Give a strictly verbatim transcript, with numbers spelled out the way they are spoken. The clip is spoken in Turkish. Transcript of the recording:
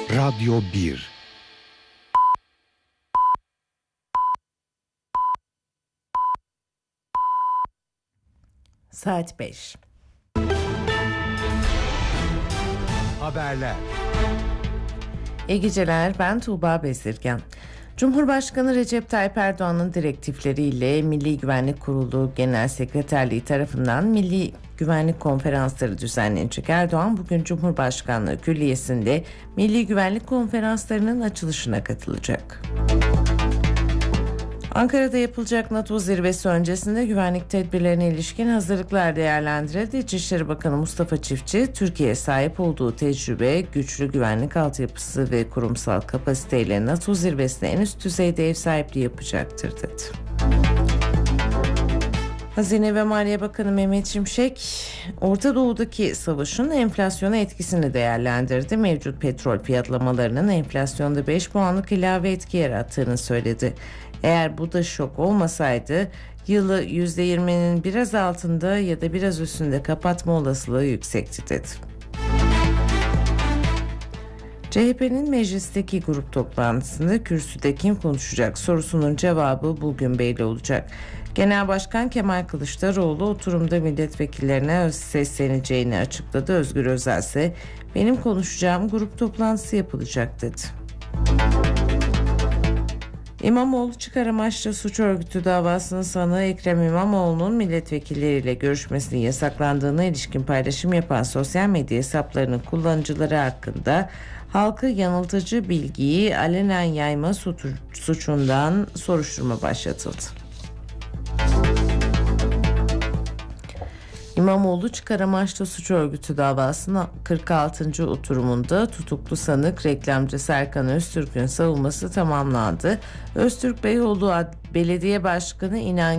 Radyo bir. Saat beş. Haberler. İyi geceler, ben Tuğba Bezirgan. Cumhurbaşkanı Recep Tayyip Erdoğan'ın direktifleriyle Milli Güvenlik Kurulu Genel Sekreterliği tarafından Milli Güvenlik Konferansları düzenlenecek. Erdoğan bugün Cumhurbaşkanlığı Külliyesi'nde Milli Güvenlik Konferanslarının açılışına katılacak. Ankara'da yapılacak NATO zirvesi öncesinde güvenlik tedbirlerine ilişkin hazırlıklar değerlendirildi. İçişleri Bakanı Mustafa Çiftçi, Türkiye sahip olduğu tecrübe, güçlü güvenlik altyapısı ve kurumsal kapasiteyle NATO zirvesine en üst düzeyde ev sahipliği yapacaktır dedi. Hazine ve Maliye Bakanı Mehmet Şimşek, Orta Doğu'daki savaşın enflasyona etkisini değerlendirdi. Mevcut petrol fiyatlamalarının enflasyonda beş puanlık ilave etki yarattığını söyledi. Eğer bu da şok olmasaydı yılı yüzde yirminin biraz altında ya da biraz üstünde kapatma olasılığı yüksekti dedi. C H P'nin meclisteki grup toplantısında kürsüde kim konuşacak sorusunun cevabı bugün belli olacak. Genel Başkan Kemal Kılıçdaroğlu oturumda milletvekillerine öz sesleneceğini açıkladı. Özgür Özel ise benim konuşacağım grup toplantısı yapılacak dedi. İmamoğlu çıkar amaçlı suç örgütü davasının sanığı Ekrem İmamoğlu'nun milletvekilleriyle görüşmesinin yasaklandığına ilişkin paylaşım yapan sosyal medya hesaplarının kullanıcıları hakkında halkı yanıltıcı bilgiyi alenen yayma suçundan soruşturma başlatıldı. İmamoğlu çıkar amaçlı suç örgütü davasının kırk altıncı oturumunda tutuklu sanık reklamcı Serkan Öztürk'ün savunması tamamlandı. Öztürk Beyoğlu Belediye Başkanı İnan